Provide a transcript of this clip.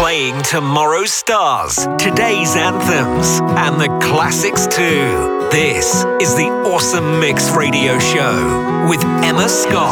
playing tomorrow's stars, today's anthems, and the classics too. This is the Awesome Mix Radio Show with Emma Scott.